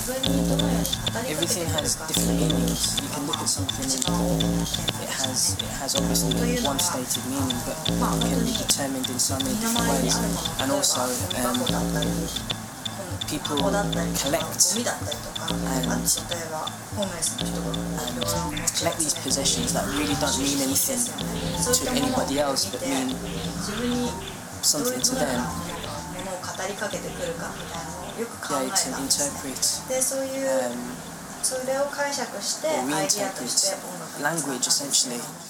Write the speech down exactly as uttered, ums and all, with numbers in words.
everything has different meanings. You can look at something and it has it has obviously one stated meaning, but it can be determined in so many different ways. And also, um, people collect and, and collect these possessions that really don't mean anything to anybody else, but mean something to them. Yeah, to interpret, um, or reinterpret language essentially.